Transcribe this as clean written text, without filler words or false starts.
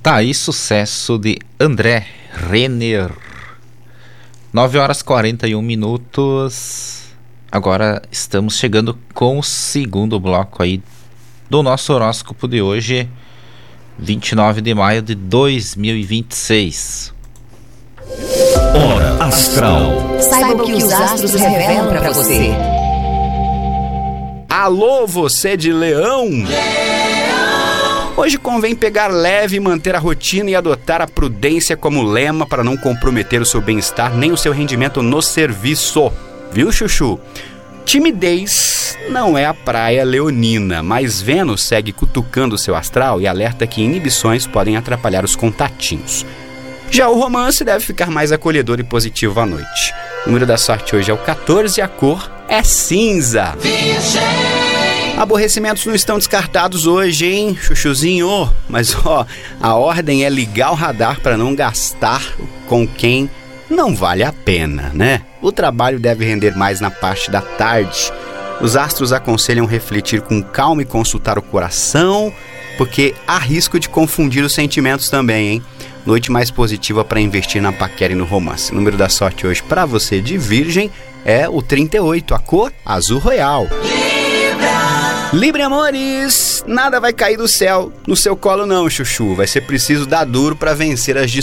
Tá aí, sucesso de André Renner. 9h41. Agora estamos chegando com o segundo bloco aí do nosso horóscopo de hoje, 29 de maio de 2026. Hora Astral. Saiba o que os astros revelam para você. Alô, você de Leão? Hoje convém pegar leve e manter a rotina e adotar a prudência como lema para não comprometer o seu bem-estar nem o seu rendimento no serviço. Viu, Chuchu? Timidez não é a praia leonina, mas Vênus segue cutucando o seu astral e alerta que inibições podem atrapalhar os contatinhos. Já o romance deve ficar mais acolhedor e positivo à noite. O número da sorte hoje é o 14 e a cor é cinza. Aborrecimentos não estão descartados hoje, hein, Chuchuzinho? Mas, a ordem é ligar o radar para não gastar com quem não vale a pena, né? O trabalho deve render mais na parte da tarde. Os astros aconselham refletir com calma e consultar o coração, porque há risco de confundir os sentimentos também, hein? Noite mais positiva para investir na paquera e no romance. O número da sorte hoje para você de Virgem é o 38, a cor azul royal. Libra, amores, nada vai cair do céu no seu colo não, Chuchu. Vai ser preciso dar duro para vencer as